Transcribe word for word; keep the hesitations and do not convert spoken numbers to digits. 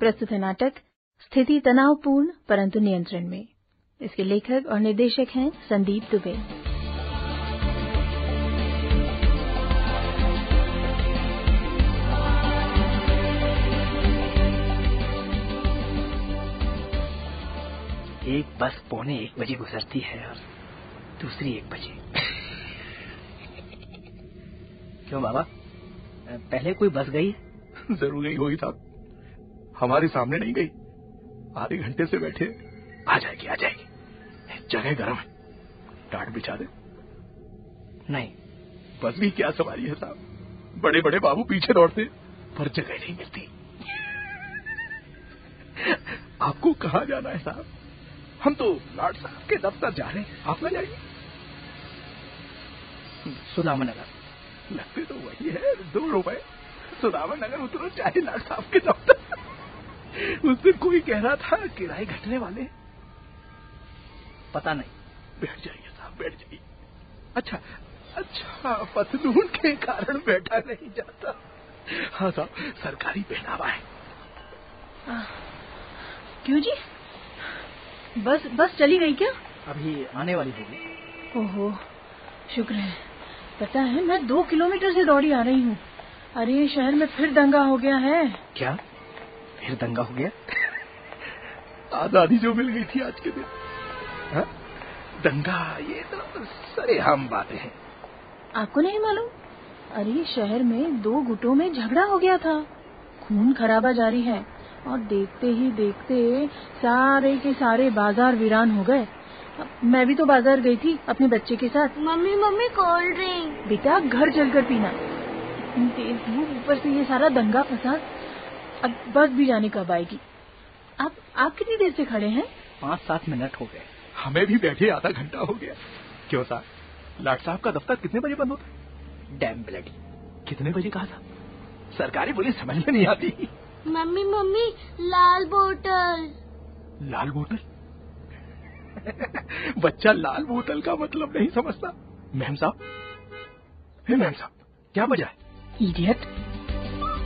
प्रस्तुत है नाटक स्थिति तनावपूर्ण परंतु नियंत्रण में। इसके लेखक और निर्देशक हैं संदीप दुबे। एक बस पौने एक बजे गुजरती है और दूसरी एक बजे। क्यों बाबा, पहले कोई बस गई? जरूर गई होगी साहब, हमारे सामने नहीं गई। आधे घंटे से बैठे। आ जाएगी आ जाएगी, जगह गर्म है, टाट बिछा दे। नहीं, बस भी क्या सवारी है साहब, बड़े बड़े बाबू पीछे दौड़ते पर जगह नहीं मिलती। आपको कहाँ जाना है साहब? हम तो लाड साहब के दफ्तर जा रहे हैं, आप ना जाइए। सुदामा नगर। लगते तो वही है, दो रुपए। सुदामा नगर उतरो चाहे लाड साहब के दफ्तर। उस दिन कोई कह रहा था किराए घटने वाले। पता नहीं। बैठ जाइए साहब, बैठ जाइए। अच्छा अच्छा, पतलून के कारण बैठा नहीं जाता। हाँ साहब, सरकारी पहनावा है। आ, क्यों जी, बस बस चली गई क्या? अभी आने वाली होगी। ओहो, शुक्र है। पता है, मैं दो किलोमीटर से दौड़ी आ रही हूँ। अरे शहर में फिर दंगा हो गया है। क्या फिर दंगा हो गया? आजादी जो मिल गई थी आज के दिन। हा? दंगा, ये तो सरेआम बातें हैं। आपको नहीं मालूम? अरे शहर में दो गुटों में झगड़ा हो गया था, खून खराबा जारी है और देखते ही देखते सारे के सारे बाजार वीरान हो गए। मैं भी तो बाजार गई थी अपने बच्चे के साथ। Mummy mummy cold drink. बेटा घर चलकर पीना। इतनी तेज धूप, ऊपर से ये सारा दंगा फसाद। अब बस भी जाने कब आएगी? आप आप कितनी देर से खड़े हैं? पाँच सात मिनट हो गए। हमें भी बैठे आधा घंटा हो गया। क्यों साहब, लाट साहब का दफ्तर कितने बजे बंद होता है? Dam bloody. कितने बजे कहा था? सरकारी बोली समझ में नहीं आती। मम्मी मम्मी लाल बोतल। लाल बोतल? बच्चा लाल बोतल का मतलब नहीं समझता। मैम साहब, मैम साहब, क्या वजह है? इडियट।